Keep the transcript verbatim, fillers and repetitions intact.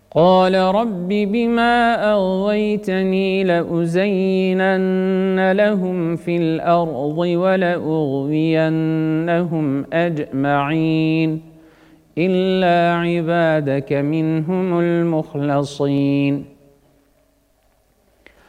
قال رب بما أغويتني لأزينن لهم في الأرض ولأغوينهم أجمعين إلا عبادك منهم المخلصين